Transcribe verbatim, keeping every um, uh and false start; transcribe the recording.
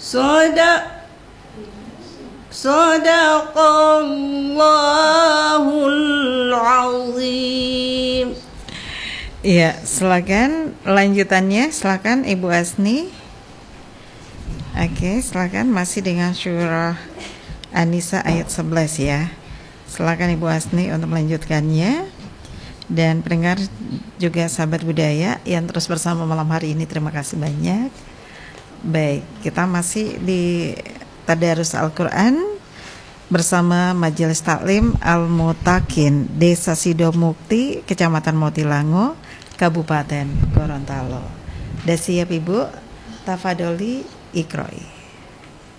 Soda Sadaqallahul azim. Iya, silakan lanjutannya, silakan Ibu Asni. Oke, silakan masih dengan surah An-Nisa ayat sebelas ya. Silakan Ibu Asni untuk melanjutkannya. Dan pendengar juga sahabat budaya yang terus bersama malam hari ini, terima kasih banyak. Baik, kita masih di Tadarus Al-Quran bersama Majelis Taklim Al-Mutakin, Desa Sidomukti, Kecamatan Motilango, Kabupaten Gorontalo. Udah siap Ibu? Tafadoli Ikroi.